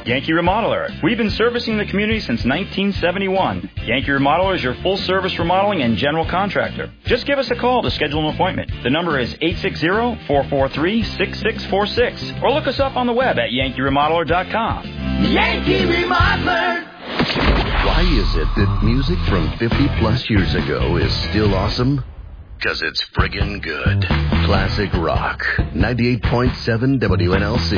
Yankee Remodeler. We've been servicing the community since 1971. Yankee Remodeler is your full-service remodeling and general contractor. Just give us a call to schedule an appointment. The number is 860-443-6646. Or look us up on the web at yankeeremodeler.com. Yankee Remodeler. Why is it that music from 50-plus years ago is still awesome? Because it's friggin' good. Classic rock. 98.7 WNLC.